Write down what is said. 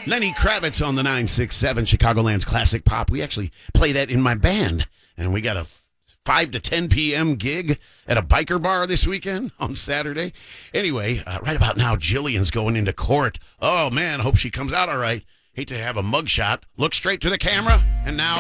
Lenny Kravitz on the 967 Chicagoland's Classic Pop. We actually play that in my band, and we got a 5 to 10 p.m. gig at a biker bar this weekend on Saturday. Anyway, right about now, Jillian's going into court. Oh, man, hope she comes out all right. Hate to have a mugshot. Look straight to the camera, and now